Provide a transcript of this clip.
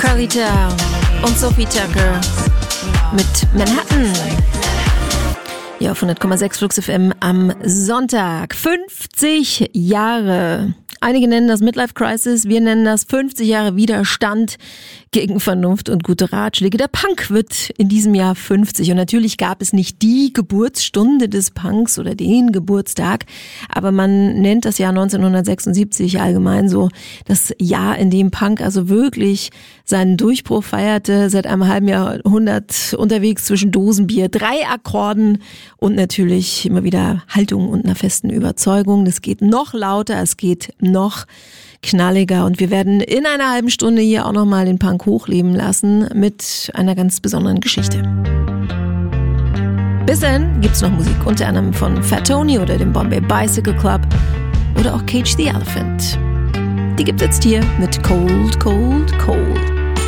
Carlita und Sophie Tucker mit Manhattan. Ja, auf 100,6 Flux FM am Sonntag. 50 Jahre. Einige nennen das Midlife Crisis, wir nennen das 50 Jahre Widerstand gegen Vernunft und gute Ratschläge. Der Punk wird in diesem Jahr 50 und natürlich gab es nicht die Geburtsstunde des Punks oder den Geburtstag, aber man nennt das Jahr 1976 allgemein so das Jahr, in dem Punk also wirklich seinen Durchbruch feierte, seit einem halben Jahrhundert unterwegs zwischen Dosenbier, 3 Akkorden und natürlich immer wieder Haltung und einer festen Überzeugung. Das geht noch lauter, es geht noch knalliger und wir werden in einer halben Stunde hier auch nochmal den Punk hochleben lassen mit einer ganz besonderen Geschichte. Bis dahin gibt's noch Musik, unter anderem von Fat Tony oder dem Bombay Bicycle Club oder auch Cage the Elephant. Die gibt's jetzt hier mit Cold Cold